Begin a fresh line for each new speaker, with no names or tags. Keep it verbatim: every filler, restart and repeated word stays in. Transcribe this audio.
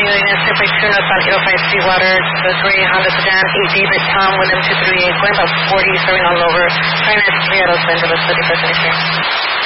Union Pacific two knots on eight oh five Seawater, the three Honda Sedan, eight David Tom, William two three eight, going about forty, serving all over, trying to three out of Los Angeles, thirty-first Street.